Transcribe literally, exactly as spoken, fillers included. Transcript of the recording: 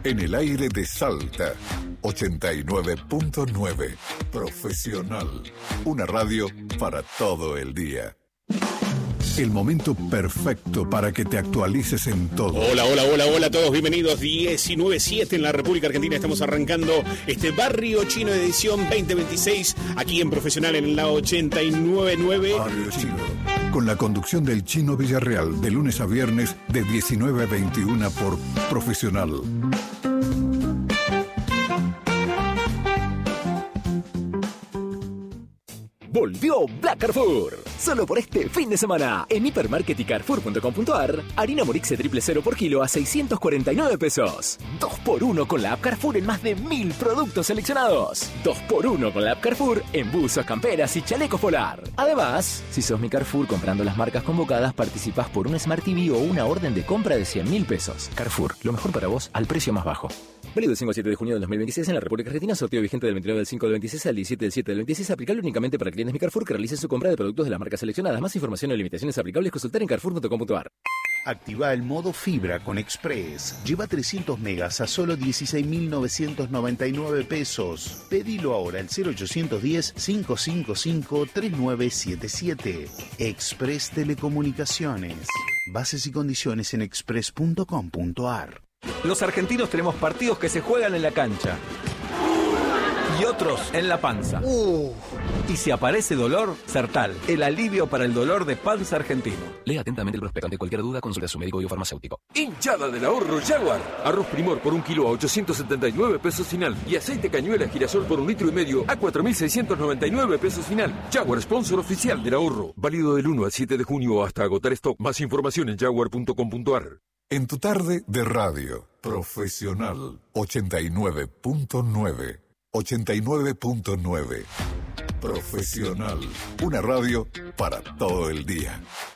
En el aire de Salta, ochenta y nueve punto nueve. Profesional. Una radio para todo el día. El momento perfecto para que te actualices en todo. Hola, hola, hola, hola a todos, bienvenidos. diecinueve siete en la República Argentina. Estamos arrancando este Barrio Chino edición veinte veintiséis aquí en Profesional en la ochenta y nueve punto nueve. Barrio Chino. Con la conducción del Chino Villarreal de lunes a viernes de diecinueve a veintiuna por Profesional. Volvió Black Carrefour. Solo por este fin de semana. En hipermarket y carrefour punto com punto ar, harina Morixe triple cero por kilo a seiscientos cuarenta y nueve pesos. dos por uno con la app Carrefour en más de mil productos seleccionados. dos por uno con la app Carrefour en buzos, camperas y chalecos polar. Además, si sos mi Carrefour comprando las marcas convocadas, participás por un Smart T V o una orden de compra de cien mil pesos. Carrefour, lo mejor para vos al precio más bajo. Válido del cinco al siete de junio del dos mil veintiséis en la República Argentina. Sorteo vigente del veintinueve del cinco del veintiséis al diecisiete del siete del veintiséis. Aplicable únicamente para clientes Mi Carrefour que realicen su compra de productos de las marcas seleccionadas. Más información o limitaciones aplicables consultar en carrefour punto com punto ar. Activa el modo fibra con Express. Lleva trescientos megas a solo dieciséis mil novecientos noventa y nueve pesos. Pedilo ahora al cero ochocientos diez, cinco cinco cinco, tres nueve siete siete. Express Telecomunicaciones. Bases y condiciones en express punto com punto ar. Los argentinos tenemos partidos que se juegan en la cancha y otros en la panza. Uh. Y si aparece dolor, Sertal, el alivio para el dolor de panza argentino. Lea atentamente el prospecto. Ante cualquier duda, consulte a su médico biofarmacéutico. Hinchada del ahorro Jaguar. Arroz Primor por un kilo a ochocientos setenta y nueve pesos final. Y aceite cañuela girasol por un litro y medio a cuatro mil seiscientos noventa y nueve pesos final. Jaguar, sponsor oficial del ahorro. Válido del uno al siete de junio hasta agotar stock. Más información en jaguar punto com punto ar. En tu tarde de radio, Profesional ochenta y nueve punto nueve. ochenta y nueve punto nueve. Profesional. Una radio para todo el día.